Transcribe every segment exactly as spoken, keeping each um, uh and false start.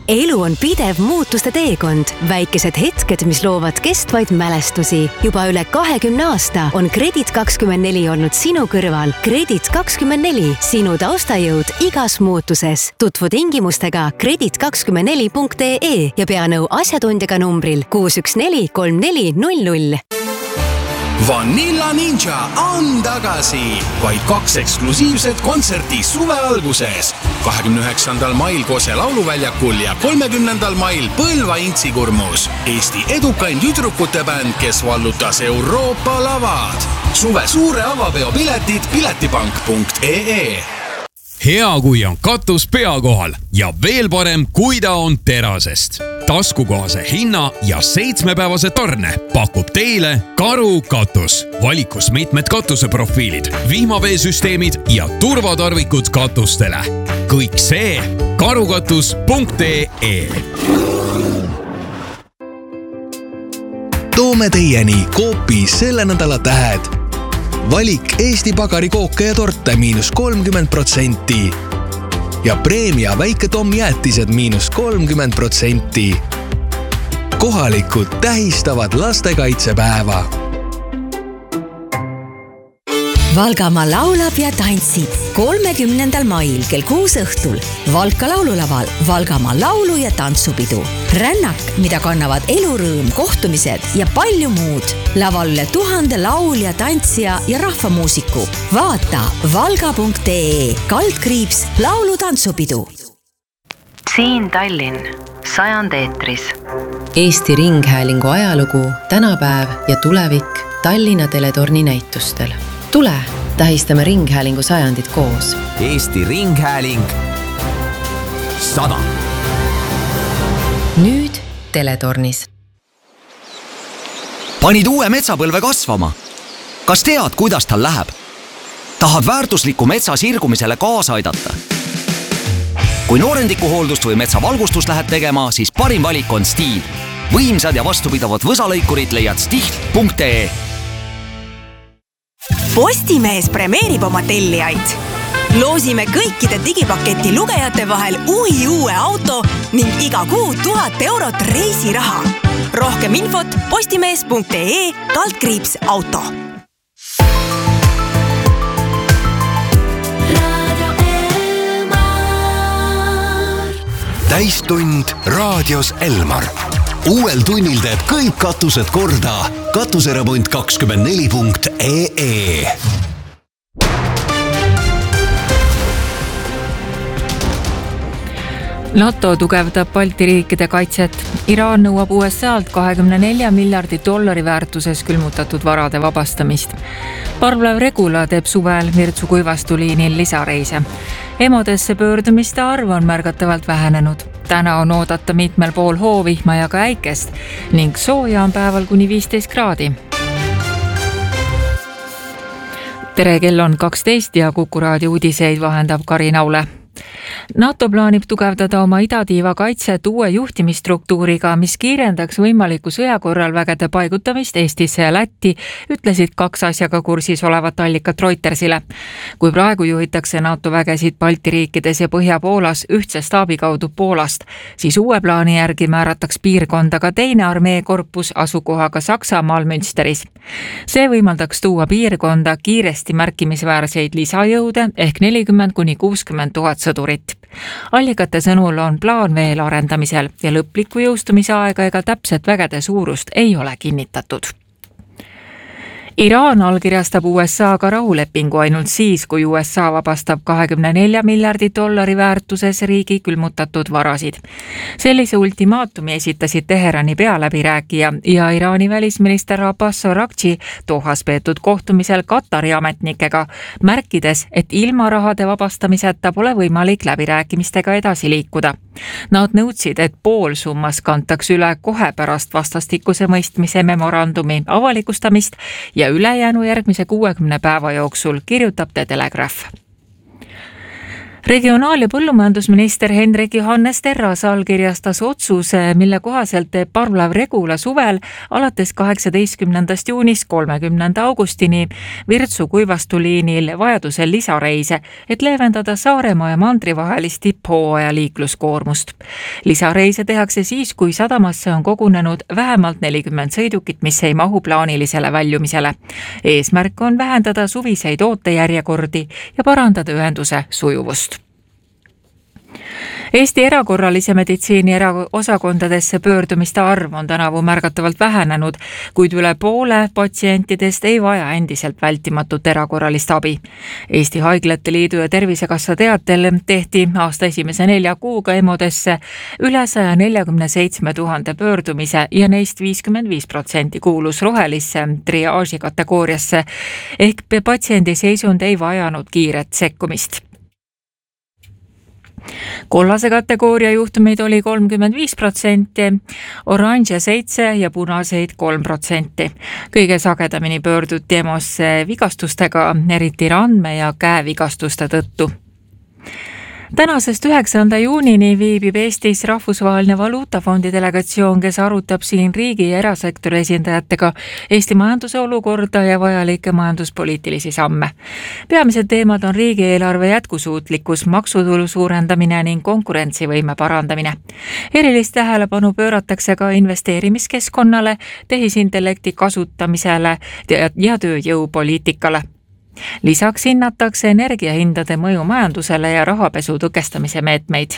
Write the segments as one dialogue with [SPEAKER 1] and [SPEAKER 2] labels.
[SPEAKER 1] elu on pidev muutuste teekond. Väikesed hetked, mis loovad kestvaid mälestusi. Juba üle kahekümne aasta on Kredit kakskümmend neli olnud sinu kõrval. Kredit kakskümmend neli, sinu taustajõud igas muutuses. Tutvu tingimustega kredit kakskümmend neli punkt ee ja pea nõu asjatundjaga numbril kuus üks neli kolm neli null null.
[SPEAKER 2] Vanilla Ninja on tagasi. Vaid kaks eksklusiivset kontserti suve alguses. kahekümne üheksandal mail Kose lauluväljakul ja kolmekümnendal mail Põlva Intsikurmus. Eesti edukain tüdrukute bänd, kes vallutas Euroopa lavad. Suve suure avapeo piletid piletipank punkt ee.
[SPEAKER 3] Hea, kui on katus pea kohal ja veel parem, kui ta on terasest. Taskukohase hinna ja seitsmepäevase tarne pakub teile Karu katus. Valikus mitmed katuseprofiilid, vihmaveesüsteemid ja turvatarvikud katustele. Kõik see karukatus punkt ee.
[SPEAKER 4] Toome teieni Coopi selle nädala tähed. Valik Eesti pagarikooke ja torte miinus kolmkümmend protsenti ja preemia väike Tom jäätised miinus kolmkümmend protsenti. Kohalikud tähistavad lastekaitsepäeva.
[SPEAKER 5] Valgamaa laulab ja tantsib kolmekümnendal mail kell kuus õhtul Valka laululaval Valgamaa laulu- ja tantsupidu. Rännak, mida kannavad elurõõm, kohtumised ja palju muud. Laval üle tuhande laulja, tantsija ja rahvamuusiku. Vaata valga punkt ee, kaldkriips laulu-tantsupidu.
[SPEAKER 6] Siin Tallinn, sajand eetris.
[SPEAKER 7] Eesti Ringhäälingu ajalugu, tänapäev ja tulevik Tallinna teletorni näitustel. Tule, tähistame Ringhäälingu sajandit koos.
[SPEAKER 8] Eesti Ringhääling sada.
[SPEAKER 7] Nüüd teletornis.
[SPEAKER 8] Panid uue metsapõlve kasvama. Kas tead, kuidas tal läheb? Tahad väärtusliku metsa sirgumisele kaasa aidata? Kui noorendiku hooldust või metsavalgustust lähed tegema, siis parim valik on Stihl. Võimsad ja vastupidavad võsalõikurid leiad stihl punkt ee.
[SPEAKER 9] Postimees premeerib oma tellijaid. Loosime kõikide digipaketi lugejate vahel uhi uue auto ning iga kuu tuhat eurot reisiraha. Rohkem infot postimees punkt ee kaldkriips auto.
[SPEAKER 4] Täistund raadios Elmar. Uuel tunnil teeb kõik katused korda. Katuseremont kakskümmend neli punkt ee.
[SPEAKER 10] NATO tugevdab Balti riikide kaitset. Iraan nõuab U S A-lt kahekümne nelja miljardi dollari väärtuses külmutatud varade vabastamist. Parvlaev Regula teeb suvel Virtsu kuivastuliinil lisareise. Emodesse pöördumiste arv on märgatavalt vähenenud. Täna on oodata mitmel pool hoovihma ja ka äikest ning sooja on päeval kuni viisteist kraadi. Tere, kell on kaksteist ja Kuku raadio uudiseid vahendab Karin Aule. NATO plaanib tugevdada oma idatiiva kaitset uue juhtimistruktuuriga, mis kiirendaks võimaliku sõja korral vägede paigutamist Eestisse ja Lätti, ütlesid kaks asjaga kursis olevat allikat Reutersile. Kui praegu juhitakse NATO vägesid Balti riikides ja Põhja-Poolas ühtse staabi kaudu Poolast, siis uue plaani järgi määrataks piirkonda ka teine armeekorpus asukohaga Saksamaal Münsteris. See võimaldaks tuua piirkonda kiiresti märkimisväärseid lisajõude ehk nelikümmend kuni kuuskümmend tuhat sõdurit. Allikate sõnul on plaan veel arendamisel ja lõpliku jõustumise aega ega täpset vägede suurust ei ole kinnitatud. Iraan allkirjastab U S A-ga rahulepingu ainult siis, kui U S A vabastab kahekümne nelja miljardi dollari väärtuses riigi külmutatud varasid. Sellise ultimaatumi esitasid Teherani pealäbirääkija ja Iraani välisminister Abbas Araghchi Dohas peetud kohtumisel Katari ametnikega, märkides, et ilma rahade vabastamiseta pole võimalik läbirääkimistega edasi liikuda. Nad nõudsid, et pool summas kantaks üle kohe pärast vastastikuse mõistmise memorandumi avalikustamist ja ülejäänu järgmise kuuekümne päeva jooksul, kirjutab The Telegraph. Regionaal- ja põllumajandusminister Hendrik Johannes Terras allkirjastas otsuse, mille kohaselt teeb parvlaev Regula suvel alates kaheksateistkümnendast juunist kolmekümnenda augustini Virtsu kuivastuliinil vajadusel lisareise, et leevendada Saaremaa ja mandri vahelist tipphooaja liikluskoormust. Lisareise tehakse siis, kui sadamasse on kogunenud vähemalt nelikümmend sõidukit, mis ei mahu plaanilisele väljumisele. Eesmärk on vähendada suviseid ootejärjekordi ja parandada ühenduse sujuvust. Eesti erakorralise meditsiini osakondadesse pöördumiste arv on tänavu märgatavalt vähenenud, kuid üle poole patsientidest ei vaja endiselt vältimatut erakorralist abi. Eesti Haiglate Liidu ja Tervisekassa teatel tehti aasta esimese nelja kuuga emodesse üle saja neljakümne seitsme tuhande pöördumise ja neist viiskümmend viis protsenti kuulus rohelisse triaaži kategooriasse ehk patsiendi seisund ei vajanud kiiret sekkumist. Kollase kategooria juhtumeid oli kolmkümmend viis protsenti, oranže seitse ja punaseid kolm protsenti. Kõige sagedamini pöörduti emosse vigastustega, eriti randme- ja käevigastuste tõttu. Tänasest üheksanda juunini viibib Eestis Rahvusvaheline Valuutafondi delegatsioon, kes arutab siin riigi ja erasektori esindajatega Eesti majanduse olukorda ja vajalikke majanduspoliitilisi samme. Peamised teemad on riigieelarve jätkusuutlikkus, maksutulu suurendamine ning konkurentsivõime parandamine. Erilist tähelepanu pööratakse ka investeerimiskeskkonnale, tehisintellekti kasutamisele ja tööjõupoliitikale. Lisaks hinnatakse energiahindade mõju majandusele ja rahapesu tõkestamise meetmeid.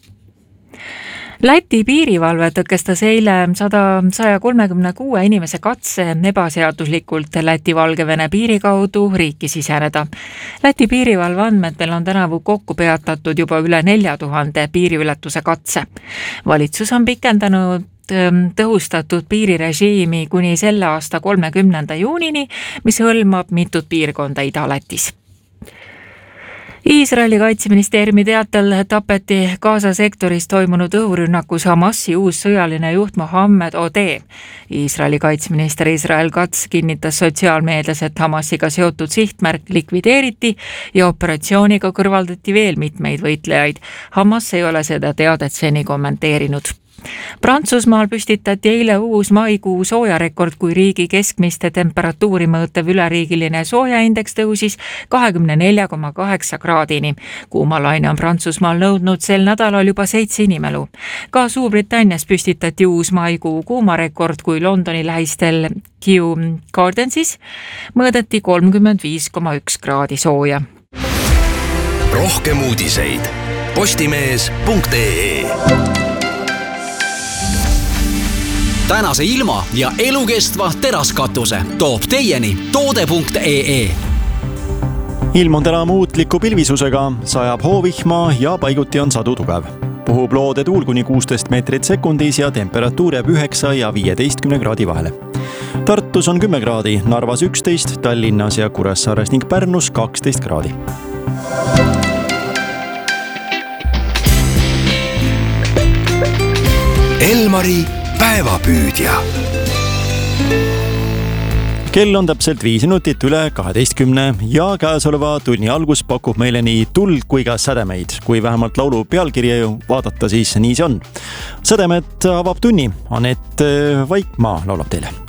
[SPEAKER 10] Läti piirivalve tõkestas eile saja kolmekümne kuue inimese katse ebaseaduslikult Läti-Valgevene piiri kaudu riiki siseneda. Läti piirivalve andmetel on tänavu kokku peatatud juba üle nelja tuhande piiriületuse katse. Valitsus on pikendanud tõhustatud piirirežiimi kuni selle aasta kolmekümnenda juunini, mis hõlmab mitut piirkonda Ida-Lätis. Iisraeli kaitseministeeriumi teatel tapeti Gaza sektoris toimunud õhurünnakus Hamasi uus sõjaline juht Mohammed Odeh. Iisraeli kaitseminister Israel Katz kinnitas sotsiaalmeedias, et Hamasiga seotud sihtmärk likvideeriti ja operatsiooniga kõrvaldati veel mitmeid võitlejaid. Hamas ei ole seda teadet seni kommenteerinud. Prantsusmaal püstitati eile uus maikuu soojarekord, kui riigi keskmiste temperatuuri mõõtev üleriigiline soojaindeks tõusis kahekümne nelja koma kaheksa kraadini. Kuumalaine on Prantsusmaal nõudnud sel nädalal juba seitse inimelu. Ka Suurbritannias püstitati uus maikuu kuumarekord, kui Londoni lähistel Kew Gardensis mõõdeti kolmkümmend viis koma üks kraadi sooja.
[SPEAKER 2] Rohkem uudiseid postimees punkt ee.
[SPEAKER 8] Tänase ilma ja elukestva teraskatuse toob teieni toode punkt ee.
[SPEAKER 11] Ilm on täna muutliku pilvisusega, sajab hoovihma ja paiguti on sadu tugev. Puhub loode tuul kuni kuusteist meetrit sekundis ja temperatuur jääb üheksa ja viieteistkümne kraadi vahele. Tartus on kümme kraadi, Narvas üksteist, Tallinnas ja Kuressaares ning Pärnus kaksteist kraadi.
[SPEAKER 2] Elmari päevapüüdja.
[SPEAKER 11] Kell on täpselt viis minutit üle kaheteistkümne ja käesoleva tunni algus pakub meile nii tuld kui ka sädemeid. Kui vähemalt laulu pealkirja vaadata, siis nii see on. Sädemed avab tunni. Anett Vaikmaa laulab teile.